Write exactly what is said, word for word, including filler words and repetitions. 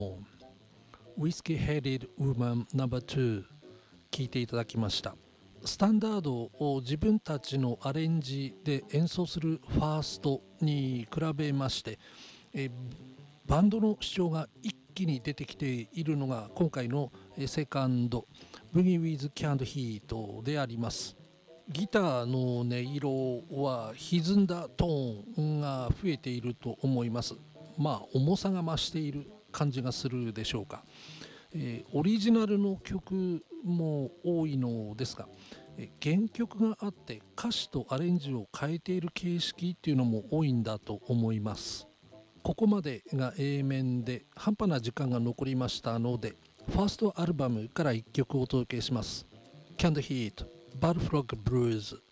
Whiskey Headed Woman ナンバーツー 聴いていただきました。スタンダードを自分たちのアレンジで演奏するファーストに比べまして、えバンドの主張が一気に出てきているのが今回のセカンド Boogie with Canned Heat であります。ギターの音色は歪んだトーンが増えていると思います。まあ重さが増している感じがするでしょうか。えー、オリジナルの曲も多いのですが、えー、原曲があって歌詞とアレンジを変えている形式っていうのも多いんだと思います。ここまでが A 面で半端な時間が残りましたので、ファーストアルバムからいっきょくお届けします。Canned Heat Bullfrog Blues